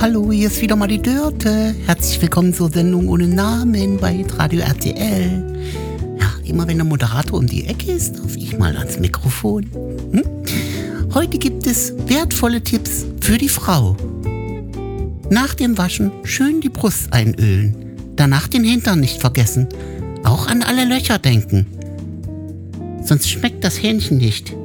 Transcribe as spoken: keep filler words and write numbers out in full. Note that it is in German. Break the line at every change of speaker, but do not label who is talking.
Hallo, hier ist wieder mal die Dörte. Herzlich willkommen zur Sendung ohne Namen bei Radio R T L. Ja, immer wenn der Moderator um die Ecke ist, darf ich mal ans Mikrofon. Hm? Heute gibt es wertvolle Tipps für die Frau. Nach dem Waschen schön die Brust einölen. Danach den Hintern nicht vergessen. Auch an alle Löcher denken. Sonst schmeckt das Hähnchen nicht.